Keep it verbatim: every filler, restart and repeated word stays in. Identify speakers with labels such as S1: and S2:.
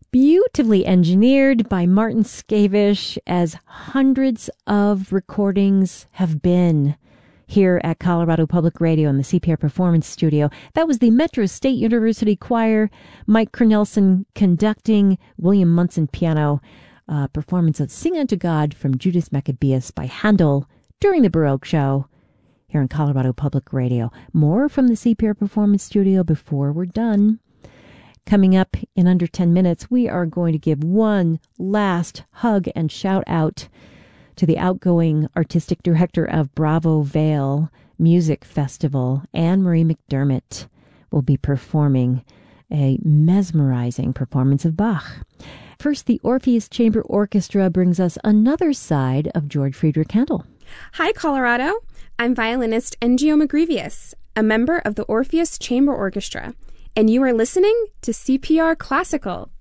S1: beautifully engineered by Martin Skavish, as hundreds of recordings have been here at Colorado Public Radio in the C P R Performance Studio. That was the Metro State University Choir, Mike Cornelson conducting, William Munson piano, uh, performance of Sing Unto God from Judas Maccabeus by Handel during the Baroque Show here in Colorado Public Radio. More from the C P R Performance Studio before we're done. Coming up in under ten minutes, we are going to give one last hug and shout out to the outgoing artistic director of Bravo Vale Music Festival. Anne-Marie McDermott will be performing a mesmerizing performance of Bach. First, the Orpheus Chamber Orchestra brings us another side of George Friedrich Handel.
S2: Hi, Colorado. I'm violinist Engio Magrivius, a member of the Orpheus Chamber Orchestra, and you are listening to C P R Classical.